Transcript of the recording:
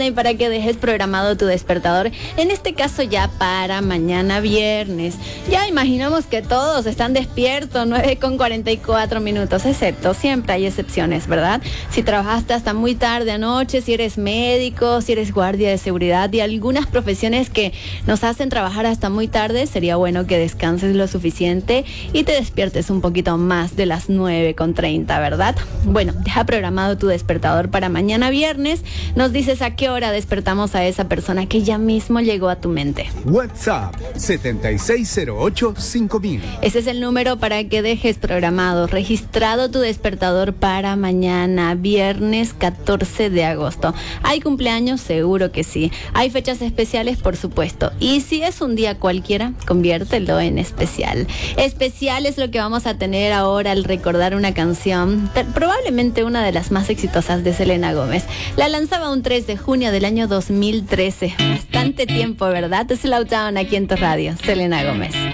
Disney para que dejes programado tu despertador, en este caso ya para mañana viernes. Ya imaginamos que todos están despiertos, 9:44, excepto, siempre hay excepciones, ¿verdad? Si trabajaste hasta muy tarde anoche, si eres médico, si eres guardia de seguridad y algunas profesiones que nos hacen trabajar hasta muy tarde, sería bueno que descanses lo suficiente y te despiertes un poquito más de las 9:30, ¿verdad? Bueno, deja programado tu despertador para mañana viernes. Nos dices a qué hora despertamos a esa persona que ya mismo llegó a tu mente. WhatsApp 76085000. Ese es el número para que dejes programado, registrado tu despertador para mañana viernes 14 de agosto. ¿Hay cumpleaños? Seguro que sí. ¿Hay fechas especiales? Por supuesto. Y si es un día cualquiera, conviértelo en especial. Especial es lo que vamos a tener ahora al recordar una canción, probablemente una de las más exitosas de Selena Gómez. La lanzaba un 3 de junio del año 2013. Bastante tiempo, ¿verdad? Es Slowdown aquí en tu radio, Selena Gómez.